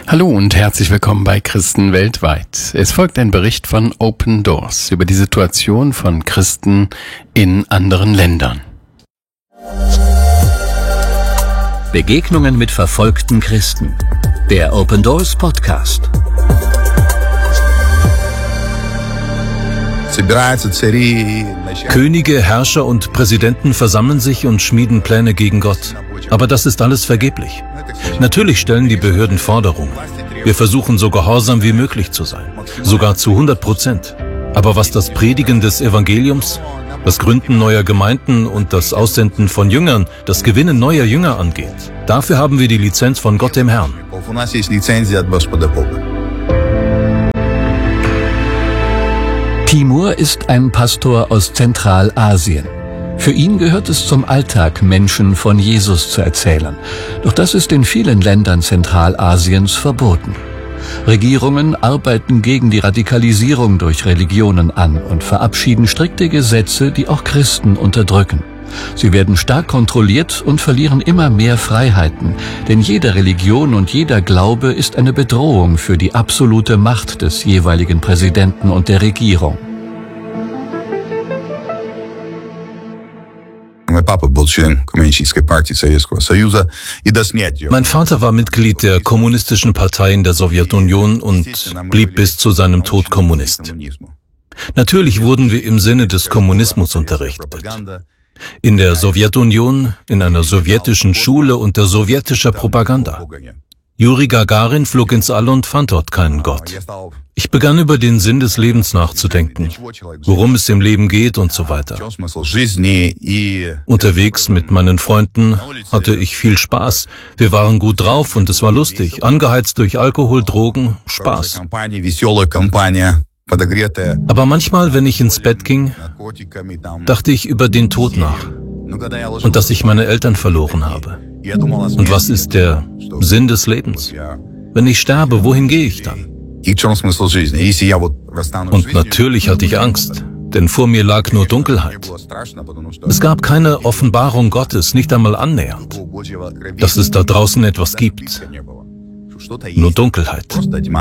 Hallo und herzlich willkommen bei Christen weltweit. Es folgt ein Bericht von Open Doors über die Situation von Christen in anderen Ländern. Begegnungen mit verfolgten Christen. Der Open Doors Podcast. Könige, Herrscher und Präsidenten versammeln sich und schmieden Pläne gegen Gott. Aber das ist alles vergeblich. Natürlich stellen die Behörden Forderungen. Wir versuchen so gehorsam wie möglich zu sein. Sogar zu 100%. Aber was das Predigen des Evangeliums, das Gründen neuer Gemeinden und das Aussenden von Jüngern, das Gewinnen neuer Jünger angeht, dafür haben wir die Lizenz von Gott dem Herrn. Timur ist ein Pastor aus Zentralasien. Für ihn gehört es zum Alltag, Menschen von Jesus zu erzählen. Doch das ist in vielen Ländern Zentralasiens verboten. Regierungen arbeiten gegen die Radikalisierung durch Religionen an und verabschieden strikte Gesetze, die auch Christen unterdrücken. Sie werden stark kontrolliert und verlieren immer mehr Freiheiten, denn jede Religion und jeder Glaube ist eine Bedrohung für die absolute Macht des jeweiligen Präsidenten und der Regierung. Mein Vater war Mitglied der Kommunistischen Partei in der Sowjetunion und blieb bis zu seinem Tod Kommunist. Natürlich wurden wir im Sinne des Kommunismus unterrichtet. In der Sowjetunion, in einer sowjetischen Schule unter sowjetischer Propaganda. Juri Gagarin flog ins All und fand dort keinen Gott. Ich begann über den Sinn des Lebens nachzudenken, worum es im Leben geht und so weiter. Unterwegs mit meinen Freunden hatte ich viel Spaß. Wir waren gut drauf und es war lustig, angeheizt durch Alkohol, Drogen, Spaß. Aber manchmal, wenn ich ins Bett ging, dachte ich über den Tod nach und dass ich meine Eltern verloren habe. Und was ist der Sinn des Lebens? Wenn ich sterbe, wohin gehe ich dann? Und natürlich hatte ich Angst, denn vor mir lag nur Dunkelheit. Es gab keine Offenbarung Gottes, nicht einmal annähernd, dass es da draußen etwas gibt. Nur Dunkelheit.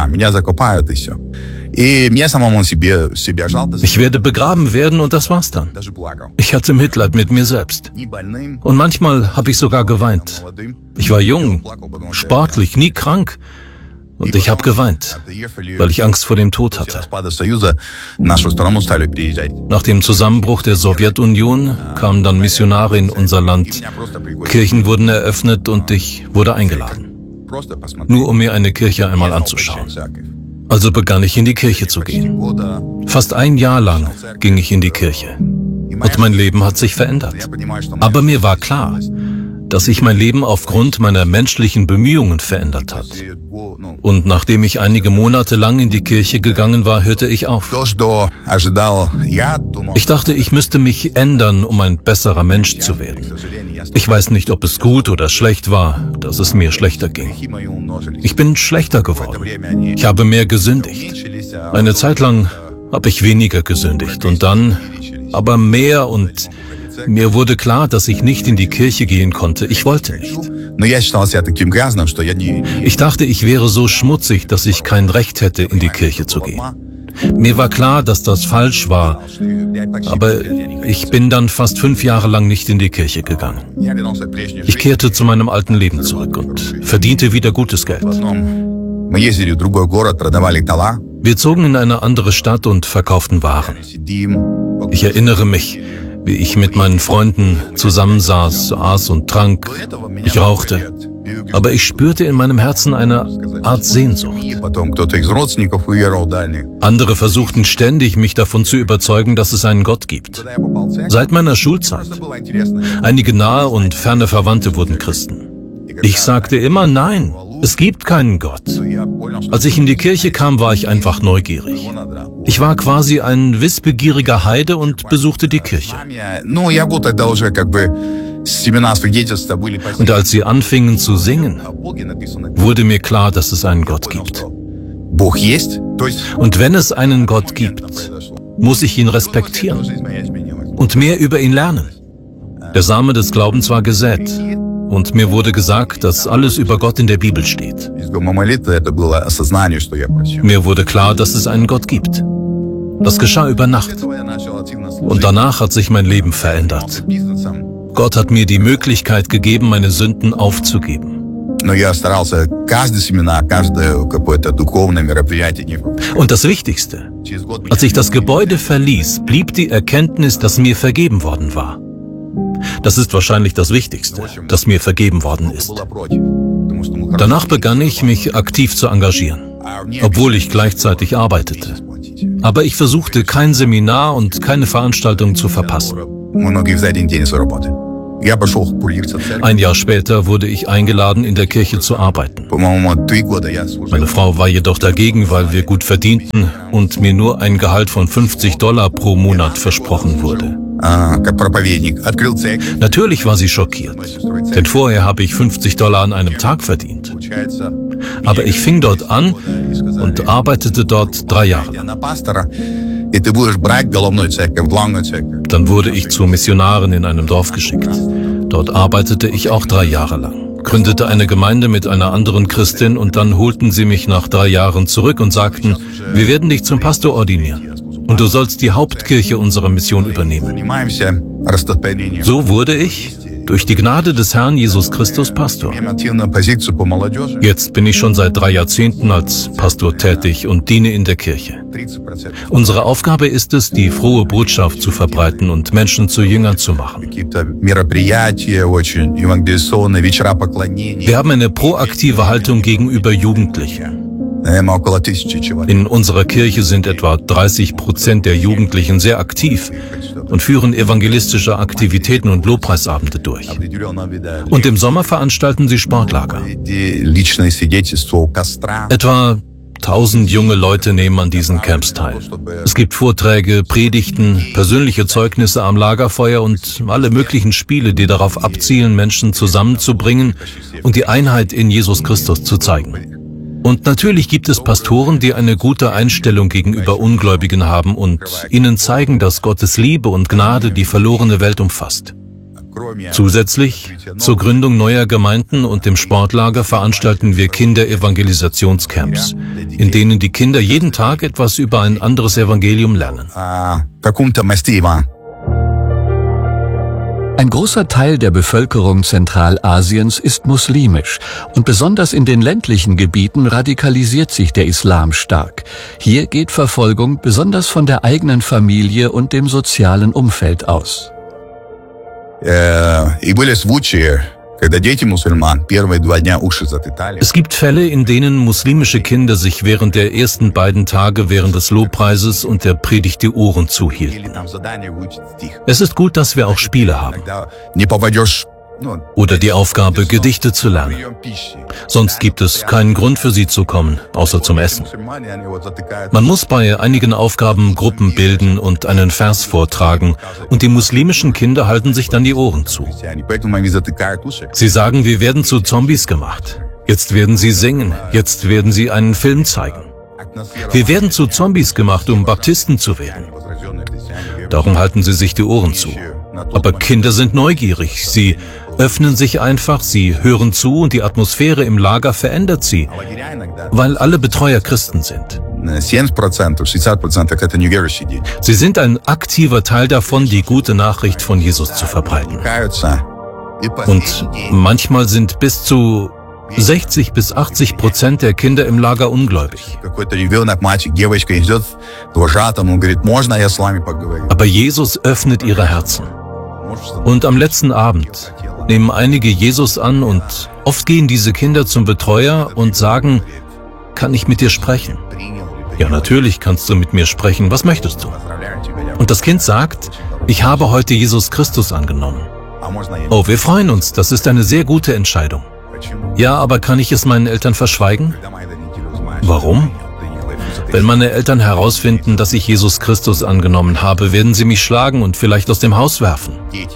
Ich werde begraben werden und das war's dann. Ich hatte Mitleid mit mir selbst. Und manchmal habe ich sogar geweint. Ich war jung, sportlich, nie krank. Und ich habe geweint, weil ich Angst vor dem Tod hatte. Nach dem Zusammenbruch der Sowjetunion kamen dann Missionare in unser Land. Kirchen wurden eröffnet und ich wurde eingeladen. Nur um mir eine Kirche einmal anzuschauen. Also begann ich in die Kirche zu gehen. Fast ein Jahr lang ging ich in die Kirche. Und mein Leben hat sich verändert. Aber mir war klar, dass sich mein Leben aufgrund meiner menschlichen Bemühungen verändert hat. Und nachdem ich einige Monate lang in die Kirche gegangen war, hörte ich auf. Ich dachte, ich müsste mich ändern, um ein besserer Mensch zu werden. Ich weiß nicht, ob es gut oder schlecht war, dass es mir schlechter ging. Ich bin schlechter geworden. Ich habe mehr gesündigt. Eine Zeit lang habe ich weniger gesündigt und dann aber mehr und mir wurde klar, dass ich nicht in die Kirche gehen konnte. Ich wollte nicht. Ich dachte, ich wäre so schmutzig, dass ich kein Recht hätte, in die Kirche zu gehen. Mir war klar, dass das falsch war, aber ich bin dann fast 5 Jahre lang nicht in die Kirche gegangen. Ich kehrte zu meinem alten Leben zurück und verdiente wieder gutes Geld. Wir zogen in eine andere Stadt und verkauften Waren. Ich erinnere mich, wie ich mit meinen Freunden zusammensaß, aß und trank. Ich rauchte. Aber ich spürte in meinem Herzen eine Art Sehnsucht. Andere versuchten ständig, mich davon zu überzeugen, dass es einen Gott gibt. Seit meiner Schulzeit. Einige nahe und ferne Verwandte wurden Christen. Ich sagte immer, nein, es gibt keinen Gott. Als ich in die Kirche kam, war ich einfach neugierig. Ich war quasi ein wissbegieriger Heide und besuchte die Kirche. Und als sie anfingen zu singen, wurde mir klar, dass es einen Gott gibt. Und wenn es einen Gott gibt, muss ich ihn respektieren und mehr über ihn lernen. Der Same des Glaubens war gesät. und mir wurde gesagt, dass alles über Gott in der Bibel steht. Mir wurde klar, dass es einen Gott gibt. Das geschah über Nacht. Und danach hat sich mein Leben verändert. Gott hat mir die Möglichkeit gegeben, meine Sünden aufzugeben. Und das Wichtigste, als ich das Gebäude verließ, blieb die Erkenntnis, dass mir vergeben worden war. Das ist wahrscheinlich das Wichtigste, dass mir vergeben worden ist. Danach begann ich, mich aktiv zu engagieren, obwohl ich gleichzeitig arbeitete. Aber ich versuchte, kein Seminar und keine Veranstaltung zu verpassen. Ein Jahr später wurde ich eingeladen, in der Kirche zu arbeiten. Meine Frau war jedoch dagegen, weil wir gut verdienten und mir nur ein Gehalt von $50 pro Monat versprochen wurde. Natürlich war sie schockiert, denn vorher habe ich $50 an einem Tag verdient. Aber ich fing dort an und arbeitete dort 3 Jahre lang. Dann wurde ich zur Missionarin in einem Dorf geschickt. Dort arbeitete ich auch 3 Jahre lang, gründete eine Gemeinde mit einer anderen Christin und dann holten sie mich nach 3 Jahren zurück und sagten, wir werden dich zum Pastor ordinieren und du sollst die Hauptkirche unserer Mission übernehmen. So wurde ich durch die Gnade des Herrn Jesus Christus Pastor. Jetzt bin ich schon seit 3 Jahrzehnten als Pastor tätig und diene in der Kirche. Unsere Aufgabe ist es, die frohe Botschaft zu verbreiten und Menschen zu Jüngern zu machen. Wir haben eine proaktive Haltung gegenüber Jugendlichen. In unserer Kirche sind etwa 30% der Jugendlichen sehr aktiv und führen evangelistische Aktivitäten und Lobpreisabende durch. Und im Sommer veranstalten sie Sportlager. Etwa 1000 junge Leute nehmen an diesen Camps teil. Es gibt Vorträge, Predigten, persönliche Zeugnisse am Lagerfeuer und alle möglichen Spiele, die darauf abzielen, Menschen zusammenzubringen und die Einheit in Jesus Christus zu zeigen. Und natürlich gibt es Pastoren, die eine gute Einstellung gegenüber Ungläubigen haben und ihnen zeigen, dass Gottes Liebe und Gnade die verlorene Welt umfasst. Zusätzlich zur Gründung neuer Gemeinden und dem Sportlager veranstalten wir Kinder-Evangelisationscamps, in denen die Kinder jeden Tag etwas über ein anderes Evangelium lernen. Ein großer Teil der Bevölkerung Zentralasiens ist muslimisch und besonders in den ländlichen Gebieten radikalisiert sich der Islam stark. Hier geht Verfolgung besonders von der eigenen Familie und dem sozialen Umfeld aus. Es gibt Fälle, in denen muslimische Kinder sich während der ersten 2 Tage während des Lobpreises und der Predigt die Ohren zuhielten. Es ist gut, dass wir auch Spiele haben. Oder die Aufgabe, Gedichte zu lernen. Sonst gibt es keinen Grund für sie zu kommen, außer zum Essen. Man muss bei einigen Aufgaben Gruppen bilden und einen Vers vortragen, und die muslimischen Kinder halten sich dann die Ohren zu. Sie sagen, wir werden zu Zombies gemacht. Jetzt werden sie singen, jetzt werden sie einen Film zeigen. Wir werden zu Zombies gemacht, um Baptisten zu werden. Darum halten sie sich die Ohren zu. Aber Kinder sind neugierig, sie öffnen sich einfach, sie hören zu und die Atmosphäre im Lager verändert sie, weil alle Betreuer Christen sind. Sie sind ein aktiver Teil davon, die gute Nachricht von Jesus zu verbreiten. Und manchmal sind bis zu 60 bis 80% der Kinder im Lager ungläubig. Aber Jesus öffnet ihre Herzen. Und am letzten Abend nehmen einige Jesus an und oft gehen diese Kinder zum Betreuer und sagen, kann ich mit dir sprechen? Ja, natürlich kannst du mit mir sprechen. Was möchtest du? Und das Kind sagt, ich habe heute Jesus Christus angenommen. Oh, wir freuen uns. Das ist eine sehr gute Entscheidung. Ja, aber kann ich es meinen Eltern verschweigen? Warum? Wenn meine Eltern herausfinden, dass ich Jesus Christus angenommen habe, werden sie mich schlagen und vielleicht aus dem Haus werfen.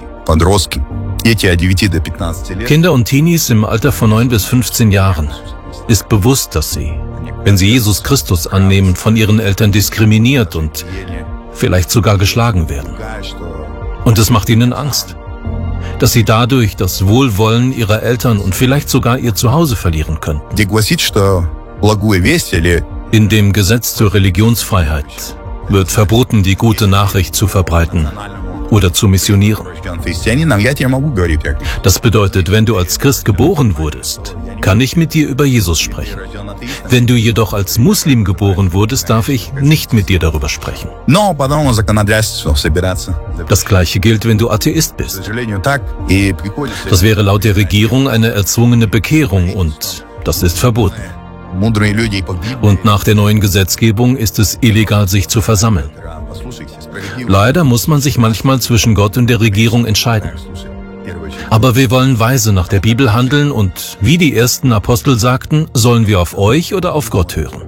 Kinder und Teenies im Alter von 9 bis 15 Jahren ist bewusst, dass sie, wenn sie Jesus Christus annehmen, von ihren Eltern diskriminiert und vielleicht sogar geschlagen werden. Und es macht ihnen Angst. dass sie dadurch das Wohlwollen ihrer Eltern und vielleicht sogar ihr Zuhause verlieren könnten. In dem Gesetz zur Religionsfreiheit wird verboten, die gute Nachricht zu verbreiten oder zu missionieren. Das bedeutet, wenn du als Christ geboren wurdest, kann ich mit dir über Jesus sprechen. Wenn du jedoch als Muslim geboren wurdest, darf ich nicht mit dir darüber sprechen. Das Gleiche gilt, wenn du Atheist bist. Das wäre laut der Regierung eine erzwungene Bekehrung und das ist verboten. Und nach der neuen Gesetzgebung ist es illegal, sich zu versammeln. Leider muss man sich manchmal zwischen Gott und der Regierung entscheiden. Aber wir wollen weise nach der Bibel handeln und, wie die ersten Apostel sagten, sollen wir auf euch oder auf Gott hören.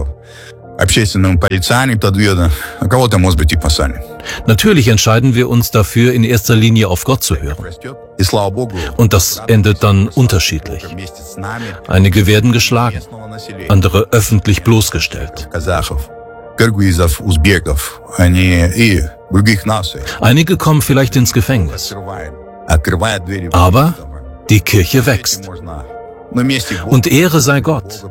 Natürlich entscheiden wir uns dafür, in erster Linie auf Gott zu hören. Und das endet dann unterschiedlich. Einige werden geschlagen, andere öffentlich bloßgestellt. Einige kommen vielleicht ins Gefängnis. Aber die Kirche wächst. Und Ehre sei Gott.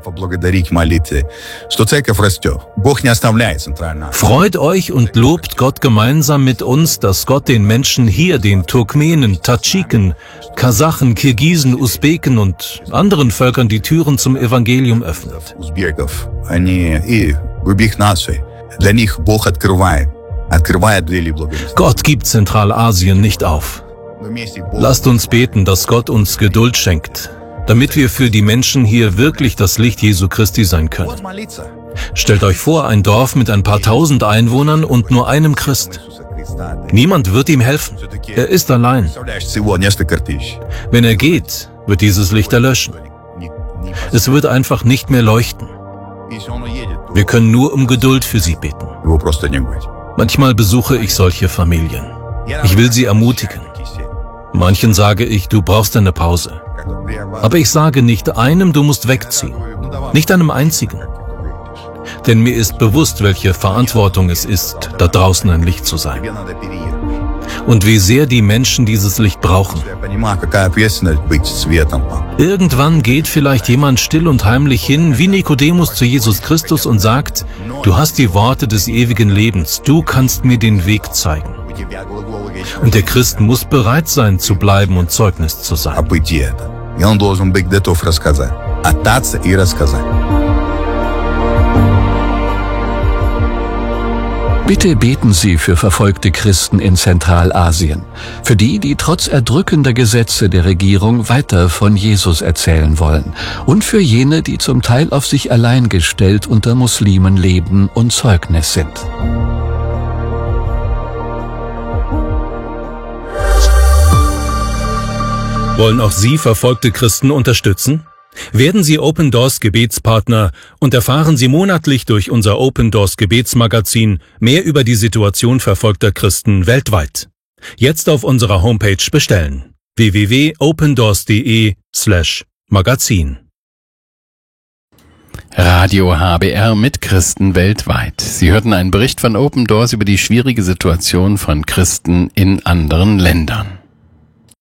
Freut euch und lobt Gott gemeinsam mit uns, dass Gott den Menschen hier, den Turkmenen, Tadschiken, Kasachen, Kirgisen, Usbeken und anderen Völkern die Türen zum Evangelium öffnet. Gott gibt Zentralasien nicht auf. Lasst uns beten, dass Gott uns Geduld schenkt, damit wir für die Menschen hier wirklich das Licht Jesu Christi sein können. Stellt euch vor, ein Dorf mit ein paar tausend Einwohnern und nur einem Christ. Niemand wird ihm helfen. Er ist allein. Wenn er geht, wird dieses Licht erlöschen. Es wird einfach nicht mehr leuchten. Wir können nur um Geduld für sie beten. Manchmal besuche ich solche Familien. Ich will sie ermutigen. Manchen sage ich, du brauchst eine Pause. Aber ich sage nicht einem, du musst wegziehen. Nicht einem einzigen. Denn mir ist bewusst, welche Verantwortung es ist, da draußen ein Licht zu sein. Und wie sehr die Menschen dieses Licht brauchen. Irgendwann geht vielleicht jemand still und heimlich hin, wie Nikodemus zu Jesus Christus und sagt, du hast die Worte des ewigen Lebens, du kannst mir den Weg zeigen. Und der Christ muss bereit sein, zu bleiben und Zeugnis zu sein. Bitte beten Sie für verfolgte Christen in Zentralasien, für die, die trotz erdrückender Gesetze der Regierung weiter von Jesus erzählen wollen und für jene, die zum Teil auf sich allein gestellt unter Muslimen leben und Zeugnis sind. Wollen auch Sie verfolgte Christen unterstützen? Werden Sie Open Doors Gebetspartner und erfahren Sie monatlich durch unser Open Doors Gebetsmagazin mehr über die Situation verfolgter Christen weltweit. Jetzt auf unserer Homepage bestellen: www.opendoors.de/Magazin. Radio HBR mit Christen weltweit. Sie hörten einen Bericht von Open Doors über die schwierige Situation von Christen in anderen Ländern.